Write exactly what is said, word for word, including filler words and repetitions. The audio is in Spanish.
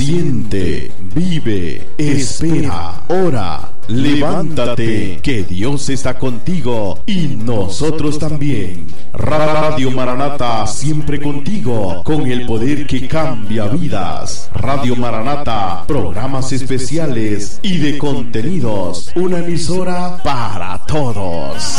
Siente, vive, espera, ora. Levántate, que Dios está contigo y nosotros también. Radio Maranata, siempre contigo, con el poder que cambia vidas. Radio Maranata, programas especiales y de contenidos. Una emisora para todos.